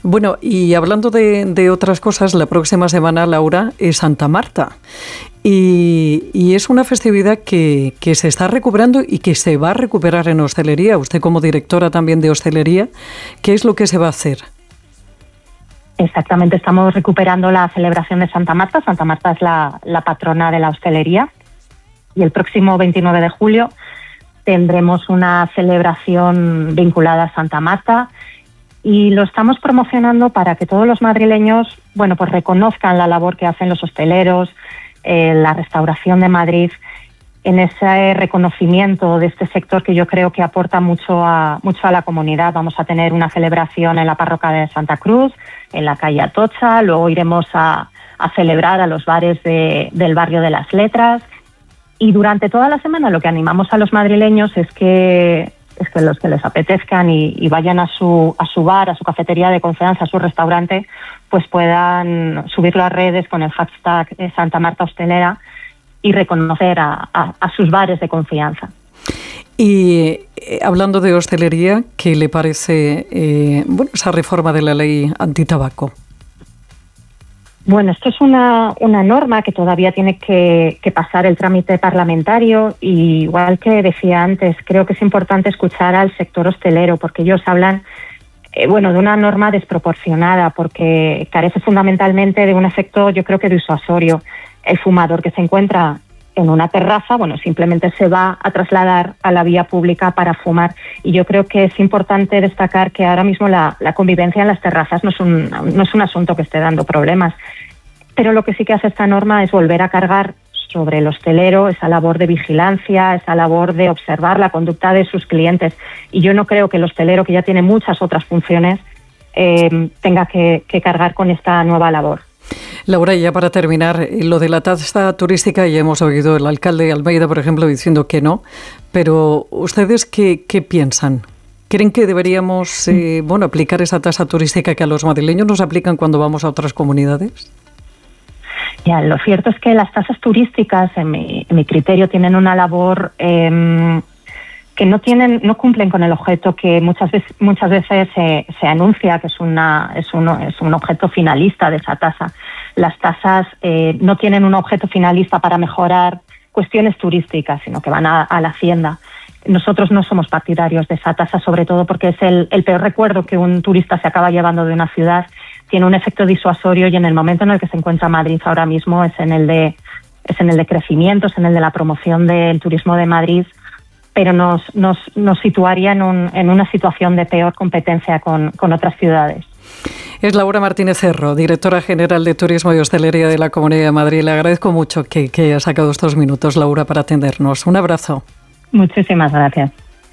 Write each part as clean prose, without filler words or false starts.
Bueno, y hablando de otras cosas, la próxima semana, Laura, es Santa Marta. Y es una festividad que se está recuperando y que se va a recuperar en hostelería. Usted como directora también de hostelería, ¿qué es lo que se va a hacer? Exactamente, estamos recuperando la celebración de Santa Marta. Santa Marta es la patrona de la hostelería. Y el próximo 29 de julio tendremos una celebración vinculada a Santa Marta. Y lo estamos promocionando para que todos los madrileños, bueno, pues reconozcan la labor que hacen los hosteleros, la restauración de Madrid, en ese reconocimiento de este sector que yo creo que aporta mucho a la comunidad. Vamos a tener una celebración en la parroquia de Santa Cruz, en la calle Atocha, luego iremos a celebrar a los bares del barrio de las Letras, y durante toda la semana lo que animamos a los madrileños es que los que les apetezcan y vayan a su bar, a su cafetería de confianza, a su restaurante, pues puedan subirlo a redes con el hashtag Santa Marta Hostelera y reconocer a sus bares de confianza. Y hablando de hostelería, ¿qué le parece esa reforma de la ley antitabaco? Bueno, esto es una norma que todavía tiene que pasar el trámite parlamentario, y igual que decía antes, creo que es importante escuchar al sector hostelero, porque ellos hablan de una norma desproporcionada, porque carece fundamentalmente de un efecto, yo creo que disuasorio. El fumador que se encuentra en una terraza, simplemente se va a trasladar a la vía pública para fumar. Y yo creo que es importante destacar que ahora mismo la convivencia en las terrazas no es un asunto que esté dando problemas. Pero lo que sí que hace esta norma es volver a cargar sobre el hostelero esa labor de vigilancia, esa labor de observar la conducta de sus clientes. Y yo no creo que el hostelero, que ya tiene muchas otras funciones, tenga que cargar con esta nueva labor. Laura, ya para terminar, lo de la tasa turística, ya hemos oído el alcalde de Almeida, por ejemplo, diciendo que no, pero ¿ustedes qué piensan? ¿Creen que deberíamos aplicar esa tasa turística que a los madrileños nos aplican cuando vamos a otras comunidades? Ya, lo cierto es que las tasas turísticas, en mi criterio, tienen una labor que no cumplen con el objeto que muchas veces se anuncia, que es un objeto finalista de esa tasa. Las tasas no tienen un objeto finalista para mejorar cuestiones turísticas, sino que van a la hacienda. Nosotros no somos partidarios de esa tasa, sobre todo porque es el peor recuerdo que un turista se acaba llevando de una ciudad. Tiene un efecto disuasorio, y en el momento en el que se encuentra Madrid ahora mismo es en el de crecimiento, es en el de la promoción del turismo de Madrid, pero nos situaría en una situación de peor competencia con otras ciudades. Es Laura Martínez Cerro, directora general de Turismo y Hostelería de la Comunidad de Madrid. Le agradezco mucho que haya sacado estos minutos, Laura, para atendernos. Un abrazo. Muchísimas gracias.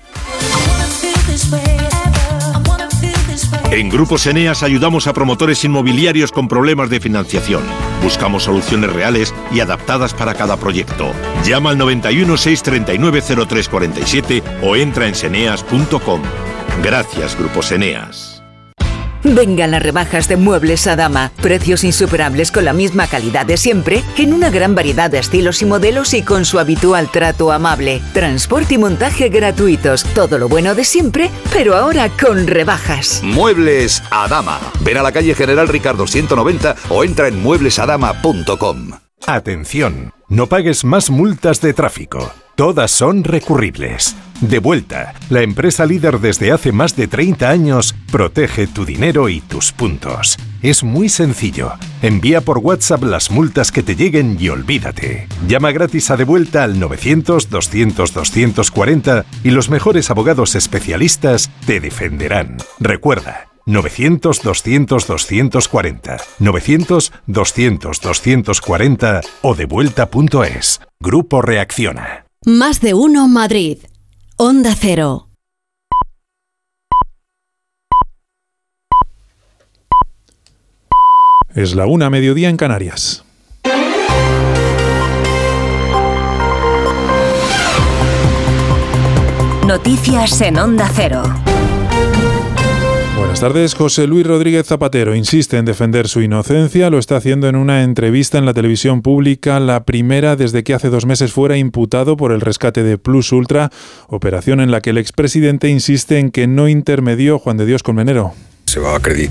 En Grupos Eneas ayudamos a promotores inmobiliarios con problemas de financiación. Buscamos soluciones reales y adaptadas para cada proyecto. Llama al 91 639 0347 o entra en seneas.com. Gracias, Grupos Eneas. Vengan las rebajas de Muebles Adama. Precios insuperables con la misma calidad de siempre, en una gran variedad de estilos y modelos y con su habitual trato amable. Transporte y montaje gratuitos. Todo lo bueno de siempre, pero ahora con rebajas. Muebles Adama. Ven a la calle General Ricardo 190 o entra en mueblesadama.com. Atención, no pagues más multas de tráfico. Todas son recurribles. Devuelta, la empresa líder desde hace más de 30 años, protege tu dinero y tus puntos. Es muy sencillo. Envía por WhatsApp las multas que te lleguen y olvídate. Llama gratis a Devuelta al 900-200-240 y los mejores abogados especialistas te defenderán. Recuerda, 900-200-240, 900-200-240 o devuelta.es. Grupo Reacciona. Más de uno Madrid. Onda Cero. Es la 1:00 mediodía en Canarias. Noticias en Onda Cero. Buenas tardes. José Luis Rodríguez Zapatero insiste en defender su inocencia. Lo está haciendo en una entrevista en la televisión pública, la primera desde que hace 2 meses fuera imputado por el rescate de Plus Ultra, operación en la que el expresidente insiste en que no intermedió Juan de Dios Colmenero. Se va a acreditar